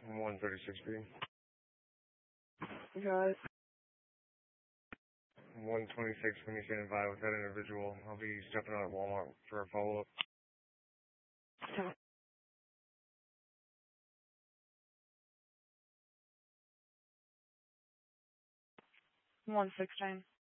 136B. You got it. 126, when you stand by with that individual, I'll be stepping out at Walmart for a follow-up. 116.